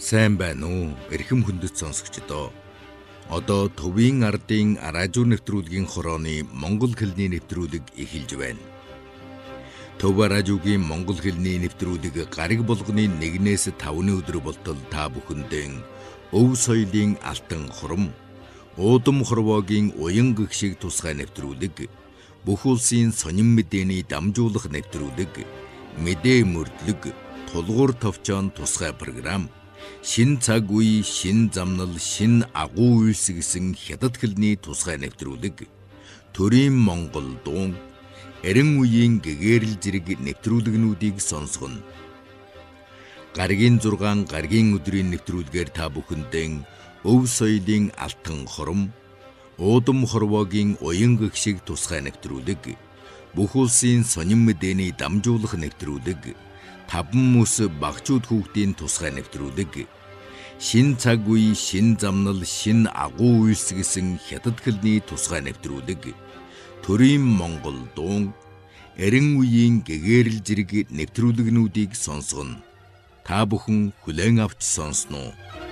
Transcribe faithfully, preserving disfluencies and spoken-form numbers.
Сайн байна уу? Эрхэм хүндэт сонсогчдоо. Одоо Төвийн ардын радио нэвтрүүлгийн хорооны монгол хэлний нэвтрүүлэг эхэлж байна. Төв радиогийн монгол хэлний нэвтрүүлэг гариг болгоны нэгнээс тавны өдөр болтол та бүхэндээ өв соёлын алтан хурам, уудам хорвоогийн уян гэгшиг тусгай нэвтрүүлэг, бүх улсын сонин мэдээний дамжуулах нэвтрүүлэг, мэдээ мөрдлөг, тулгуур товчоон тусгай програм, шин цаг үе, шин замнал, шин агуу үйлс гэсэн хятад хэлний тусгай нэвтрүүлэг, төрийн монгол дуу, эрен үеийн гэгэрэл зэрэг нэвтрүүлгнүүдийг сонсгоно. Гаригийн зургаан гаригийн өдрийн нэвтрүүлгээр та бүхэндээ өв соёлын алтан хурам, уудам хорвоогийн уян гэгшиг тусгай нэвтрүүлэг, бүх улсын сонин мэдээний дамжуулах нэвтрүүлэг, таван мөс багчууд хүүхдийн тусгай нэвтрүүлэг, шин цаг үе, шин замнал, шин агуу үйлс гэсэн хятад хэлний тусгай нэвтрүүлэг, төрийн монгол дуу, эрен үеийн гэгэрэл зэрэг нэвтрүүлгнүүдийг сонсгоно. Та бүхэн хүлээн авч сонсноо.